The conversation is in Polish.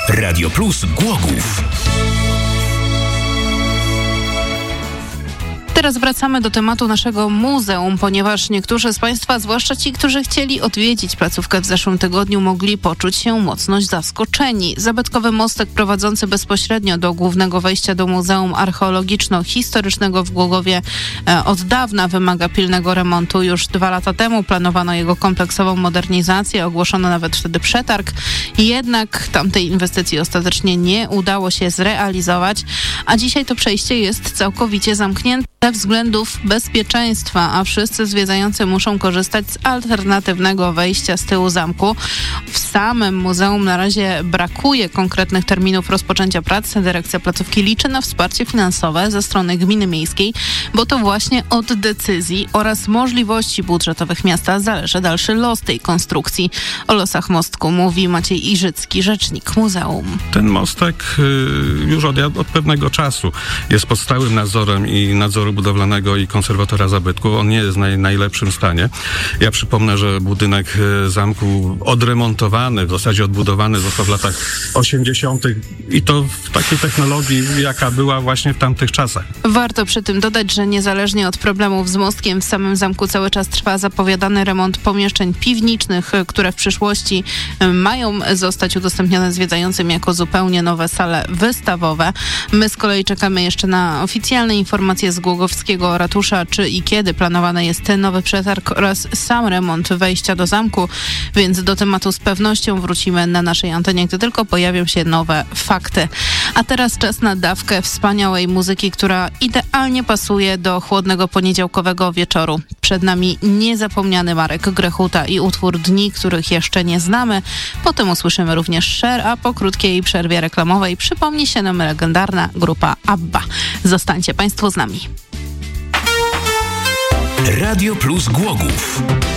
Radio Plus Głogów. Teraz wracamy do tematu naszego muzeum, ponieważ niektórzy z Państwa, zwłaszcza ci, którzy chcieli odwiedzić placówkę w zeszłym tygodniu, mogli poczuć się mocno zaskoczeni. Zabytkowy mostek prowadzący bezpośrednio do głównego wejścia do Muzeum Archeologiczno-Historycznego w Głogowie od dawna wymaga pilnego remontu. Już 2 lata temu planowano jego kompleksową modernizację, ogłoszono nawet wtedy przetarg. Jednak tamtej inwestycji ostatecznie nie udało się zrealizować, a dzisiaj to przejście jest całkowicie zamknięte ze względów bezpieczeństwa, a wszyscy zwiedzający muszą korzystać z alternatywnego wejścia z tyłu zamku. W samym muzeum na razie brakuje konkretnych terminów rozpoczęcia prac. Dyrekcja placówki liczy na wsparcie finansowe ze strony gminy miejskiej, bo to właśnie od decyzji oraz możliwości budżetowych miasta zależy dalszy los tej konstrukcji. O losach mostku mówi Maciej Iżycki, rzecznik muzeum. Ten mostek już od pewnego czasu jest pod stałym nadzorem i nadzoru budowlanego i konserwatora zabytków. On nie jest w najlepszym stanie. Ja przypomnę, że budynek zamku odremontowany, w zasadzie odbudowany został w latach 80. i to w takiej technologii, jaka była właśnie w tamtych czasach. Warto przy tym dodać, że niezależnie od problemów z mostkiem, w samym zamku cały czas trwa zapowiadany remont pomieszczeń piwniczych, które w przyszłości mają zostać udostępnione zwiedzającym jako zupełnie nowe sale wystawowe. My z kolei czekamy jeszcze na oficjalne informacje z Głogowskiego ratusza, czy i kiedy planowany jest nowy przetarg oraz sam remont wejścia do zamku, więc do tematu z pewnością wrócimy na naszej antenie, gdy tylko pojawią się nowe fakty. A teraz czas na dawkę wspaniałej muzyki, która idealnie pasuje do chłodnego poniedziałkowego wieczoru. Przed nami niezapomniany Marek Grechuta i utwór Dni, których jeszcze nie znamy. Potem usłyszymy również Cher, a po krótkiej przerwie reklamowej przypomni się nam legendarna grupa ABBA. Zostańcie Państwo z nami. Radio Plus Głogów.